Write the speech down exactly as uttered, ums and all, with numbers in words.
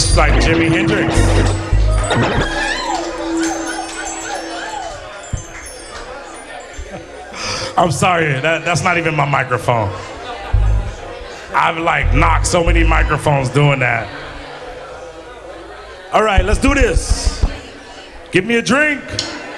It's like Jimi Hendrix. I'm sorry, that, that's not even my microphone. I've like knocked so many microphones doing that. All right, let's do this. Give me a drink.